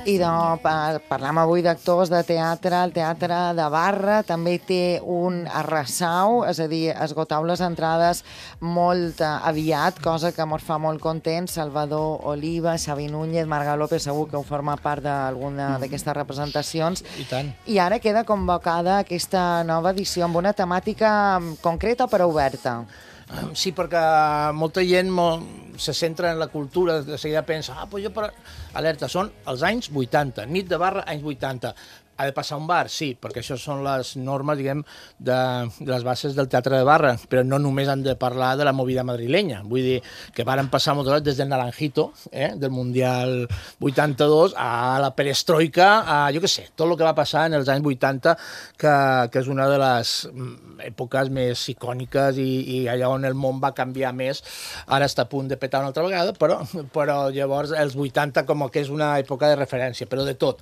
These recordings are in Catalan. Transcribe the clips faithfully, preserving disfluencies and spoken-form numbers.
I de, parlem avui d'actors de teatre, el Teatre de Barra també té un arrasau, és a dir, esgotau les entrades molt aviat, cosa que ens fa molt contents. Salvador Oliva, Xavi Núñez, Marga López, segur que ho forma part d'alguna d'aquestes representacions. I tant. I ara queda convocada aquesta nova edició amb una temàtica concreta però oberta. Sí, perquè molta gent se centra en la cultura, de seguida pensa, ah, però jo per... Alerta, són els anys vuitanta, nit de Barra, anys vuitanta. Ha de passar un bar? Sí, perquè això són les normes, diguem, de, de les bases del Teatre de Barra, però no només han de parlar de la movida madrilenya. Vull dir que varen passar moltes hores des del Naranjito, eh, del Mundial vuitanta-dos, a la perestroika, a, jo què sé, tot el que va passar en els anys vuitanta, que, que és una de les èpoques més icòniques i, i allà on el món va canviar més. Ara està a punt de petar una altra vegada, però, però llavors els vuitanta com que és una època de referència, però de tot.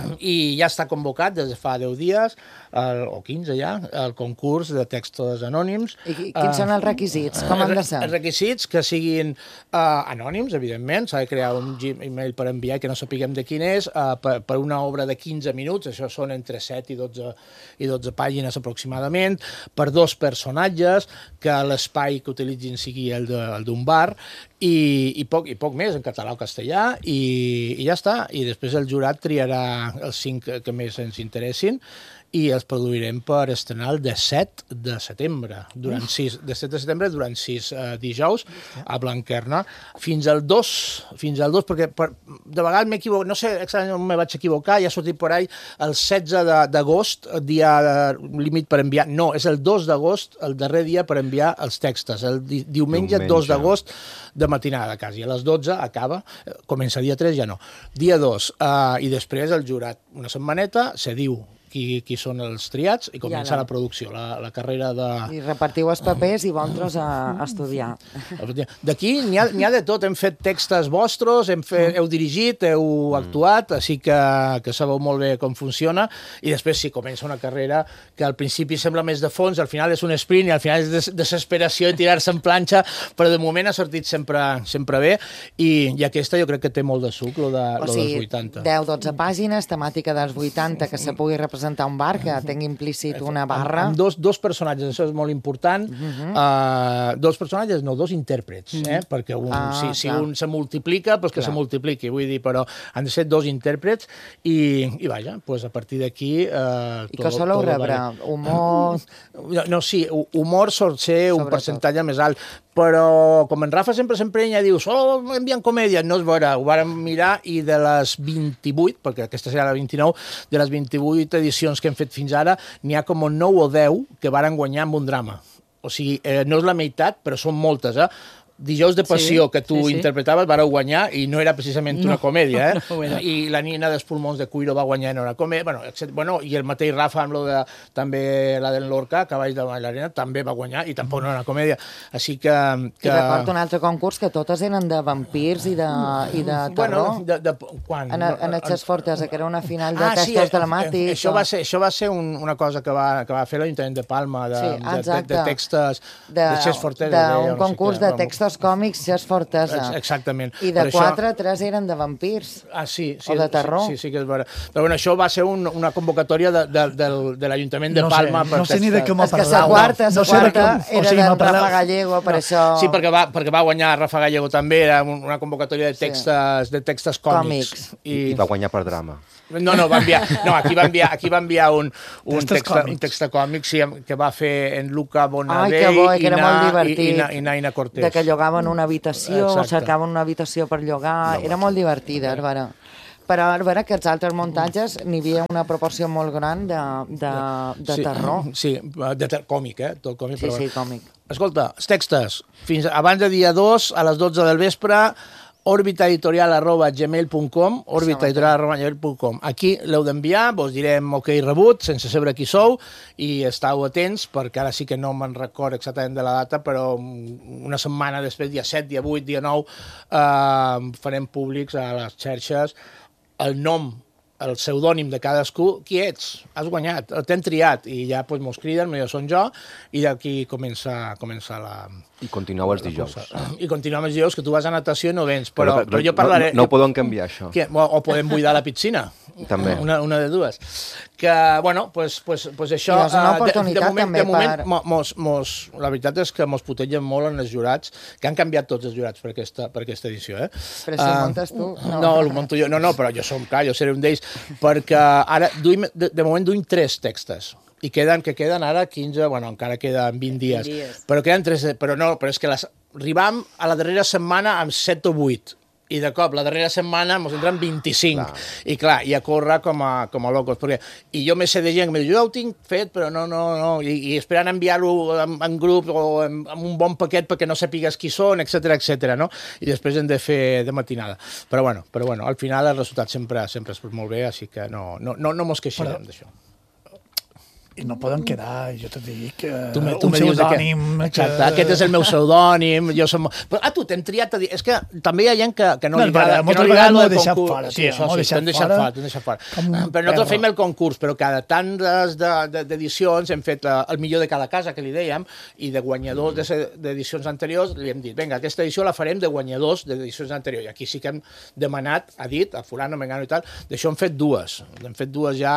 I ja està convocat des de fa deu dies, el, o quinze ja, el concurs de textos anònims. I quins uh, són els requisits? Com han de ser? Els requisits que siguin uh, anònims, evidentment, s'ha de crear un Gmail per enviar que no sapiguem de quin és, uh, per, per una obra de quinze minuts, això són entre set i dotze, i dotze pàgines aproximadament, per dos personatges, que l'espai que utilitzin sigui el d'un bar, i, i, poc, i poc més, en català o castellà, i, i ja està. I després el jurat triarà els cinc que més ens interessin i els produirem per estrenar el disset de setembre, durant sis, disset de setembre durant sis uh, dijous a Blanquerna, fins al dos, fins al dos, perquè per, de vegades m'he equivocat, no sé exactament on me vaig equivocar, ja ha sortit per ahí el setze d'agost, dia límit per enviar, no, és el dos d'agost, el darrer dia per enviar els textos, el di diumenge, diumenge dos d'agost de matinada, quasi, a les dotze acaba, comença dia tres, ja no, dia dos, uh, i després el jurat una setmaneta, se diu Qui, qui són els triats i comença la producció, la, la carrera de... I repartiu els papers i vosaltres a, a estudiar. D'aquí n'hi ha, ha de tot, hem fet textos vostres, hem fet, heu dirigit, heu actuat, així que, que sabeu molt bé com funciona, i després sí, comença una carrera que al principi sembla més de fons, al final és un sprint i al final és des desesperació i tirar-se en planxa, però de moment ha sortit sempre, sempre bé, i, i aquesta jo crec que té molt de suc, lo, de, o lo sigui, dels vuitanta. deu dotze pàgines, temàtica dels vuitanta, que se pugui representar un bar, que tingui implícit una barra. Amb, amb dos, dos personatges, això és molt important. Uh-huh. uh, dos personatges, no, dos intèrprets, eh? Uh-huh. Perquè un, ah, si, si un se multiplica, doncs que clar. se multipliqui, vull dir, però han de ser dos intèrprets i, i vaja, pues a partir d'aquí... Uh, I que soleu rebre? Humor... No, no, sí, humor sol ser un percentatge més alt, però com en Rafa sempre s'emprenya, diu, solo envien comèdia, no és vera, ho vàrem mirar i de les vint-i-vuit, perquè aquesta serà la vint-i-nou, de les vint-i-vuit edicions que hem fet fins ara, n'hi ha com nou o deu que varen guanyar amb un drama. O sigui, eh, no és la meitat, però són moltes, eh? Dijous de Passió, sí, que tu sí, sí. interpretaves, vareu guanyar, i no era precisament no, una comèdia, eh? No, no, I la Nina dels pulmons de Cuiro va guanyar en una comèdia, bueno, etcètera. Bueno, i el mateix Rafa, amb lo de, també la del Lorca, Cavalls de Bailarina, també va guanyar, i tampoc no era una comèdia. Així que... que... I recordo un altre concurs que totes eren de vampirs i de, i de terror. Bueno, de, de, quan? En, en Etxes Fortes, que era una final de ah, textos sí, dramàtics. Això, o... va ser, això va ser un, una cosa que va, que va fer l'Ajuntament de Palma, de, sí, de, de, de textos de Etxes Fortes. D'un concurs de textos còmics, Fortesa. Exactament. I de per quatre, això... tres eren de vampirs. Ah, sí. sí o de terror. Sí, sí, sí que és vera. Però bueno, això va ser un, una convocatòria de, de, de, de l'Ajuntament de no Palma. Sé, no sé ni de què m'ha parlat. És que la quarta, la no quarta era o sigui, de Rafa Gallego, per no. això... Sí, perquè va, perquè va guanyar Rafa Gallego també, era una convocatòria de textos, sí. de textos còmics. còmics. I... I va guanyar per drama. No, no, va enviar, no, aquí va enviar, aquí va enviar un, un, text, un text còmic sí, que va fer en Luca Bonadell Ai, bo, i, na, i, i, i Naina Cortés. De que llogaven una habitació, Exacte. cercaven una habitació per llogar, no, era molt divertida, Arbara. Però a veure que els altres muntatges n'hi havia una proporció molt gran de, de, de sí, terror. Sí, de ter còmic, eh? Tot còmic, sí, però... sí, còmic. Escolta, els textos, fins abans de dia dos, a les dotze del vespre, orbitaeditorial arroba gmail punt com, orbitaeditorial arroba gmail punt com. Aquí l'heu d'enviar, vos direm ok rebut, sense saber qui sou, i estàu atents, perquè ara sí que no me'n record exactament de la data, però una setmana després, dia set, dia vuit, dia nou, eh, farem públics a les xarxes el nom el pseudònim de cadascú, qui ets? Has guanyat, t'hem triat, i ja pues, mos criden, jo són jo, i d'aquí comença, comença la... I continueu els dijous. I continuem els dijous, que tu vas a natació i no vens, però, però, però jo parlaré... No, no ho podem canviar, això. Que, o podem buidar la piscina. També. Una, una de dues. Que, bueno, pues, pues, pues això... I és una oportunitat, de, de moment, també, de moment, per... mos, mos, la veritat és que mos putegen molt en els jurats, que han canviat tots els jurats per aquesta, per aquesta edició, eh? Però si ho muntes tu... No, no el munto jo. No, no, però jo som, clar, jo seré un d'ells, perquè ara, duim, de, de moment, duim tres textos. I queden, que queden ara quinze, bueno, encara queden vint dies. dies. Però queden tres, però no, però és que les, arribam a la darrera setmana amb set o vuit. I de cop, la darrera setmana ens entren vint-i-cinc. Clar. I clar, i a córrer com a, com a locos. Perquè, i jo me sé de gent que me diu, jo ho tinc fet, però no, no, no. I, i esperant enviar-ho en, en grup o en, en un bon paquet perquè no sapigues qui són, etcètera, etcètera, no? I després hem de fer de matinada. Però bueno, però bueno, al final el resultat sempre sempre és molt bé, així que no, no, no, no mos queixarem d'això. I no poden quedar, jo te dic, tu me, tu un me pseudònim... Que... Exacte, que... aquest és el meu pseudònim, jo som... Però, ah, tu, t'hem triat a dir... És que també hi ha gent que, que no, no li agrada... Que no li agrada el concurs. Fora, sí, això sí, t'hem deixat fora, t'hem deixat fora. Però nosaltres fem el concurs, però cada tantes d'edicions hem fet el millor de cada casa, que li dèiem, i de guanyadors d'edicions anteriors li hem dit, vinga, aquesta edició la farem de guanyadors d'edicions anteriors. I aquí sí que hem demanat, ha dit, a fulano, mengano i tal, d'això hem fet dues. Hem fet dues ja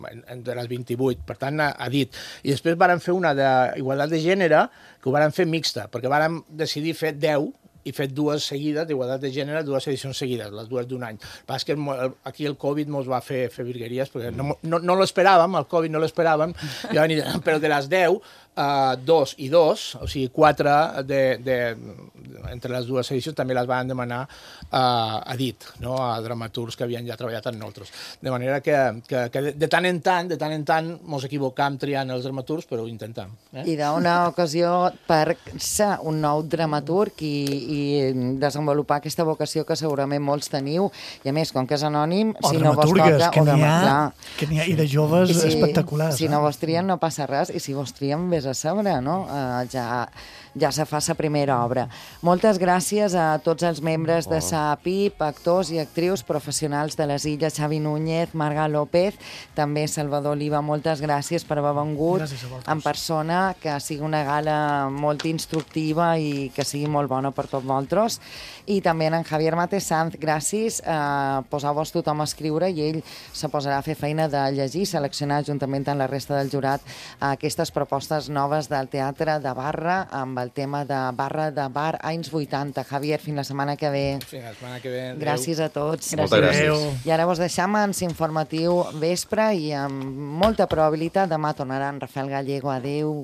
de les vint-i-vuit. Per tant, ha dit. I després vàrem fer una d'igualtat de gènere, que ho vàrem fer mixta, perquè vàrem decidir fer deu i fet dues seguides d'igualtat de gènere, dues edicions seguides, les dues d'un any. El que és que aquí el Covid mos va fer, fer virgueries, perquè no, no, no l'esperàvem, el Covid no l'esperàvem, però de les deu, uh, dos i dos, o sigui, quatre de, de, entre les dues edicions també les van demanar uh, a dit, no? A dramaturgs que havien ja treballat amb nosaltres. De manera que, que, que de, de tant en tant, de tant en tant, mos equivocam triant els dramaturgs, però ho intentem. Eh? I d'una ocasió per ser un nou dramaturg i, i desenvolupar aquesta vocació que segurament molts teniu, i a més, com que és anònim, o si no vos toca... que n'hi ha, clar, que n'hi ha, i de joves si, espectaculars. Si eh? no vos trien no passa res, i si vos trien vés a saber, no? Uh, ja... ja se fa la primera obra. Moltes gràcies a tots els membres de sa A P I P, actors i actrius professionals de les Illes, Xavi Núñez, Marga López, també Salvador Oliva, moltes gràcies per haver vengut en persona, que sigui una gala molt instructiva i que sigui molt bona per tots vosaltres. I també en Javier Matesanz, gràcies, eh, posar-vos tothom a escriure i ell se posarà a fer feina de llegir, seleccionar juntament amb la resta del jurat aquestes propostes noves del teatre de barra amb el tema de barra de bar anys vuitanta. Javier, fins la setmana que ve. Fins la setmana que ve. Gràcies a tots. Moltes gràcies. I ara vos deixam en l'informatiu vespre i amb molta probabilitat demà tornarà en Rafael Gallego. Adéu.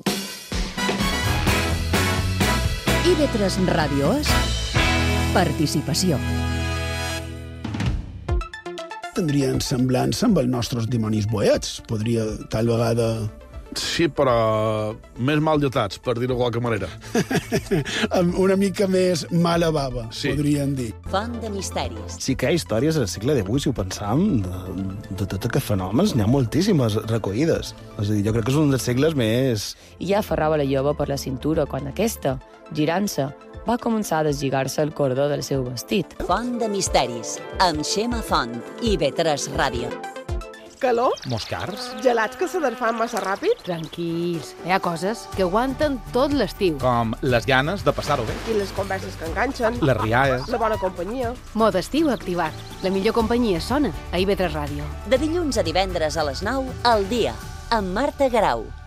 I ve tres Ràdio és participació. Tindrien semblança amb els nostres dimonis boets. Podria, tal vegada... Sí, però més mal dotats, per dir-ho de qualque manera. Una mica més mala bava, sí. Podríem dir. Font de misteris. Sí que hi ha històries al segle divuit, si ho pensam, de, de tot aquests fenòmens, n'hi ha moltíssimes recollides. És a dir, jo crec que és un dels segles més... I ja aferrava la jove per la cintura quan aquesta, girant-se, va començar a deslligar-se el cordó del seu vestit. Font de misteris, amb Xema Font i ve tres Ràdio. Calor? Moscars? Gelats que se desfan massa ràpid? Tranquils, hi ha coses que aguanten tot l'estiu. Com les ganes de passar-ho bé. I les converses que enganxen. Les rialles. La bona companyia. Mode estiu activat. La millor companyia sona a I V tres Ràdio. De dilluns a divendres a les nou, al dia, amb Marta Garau.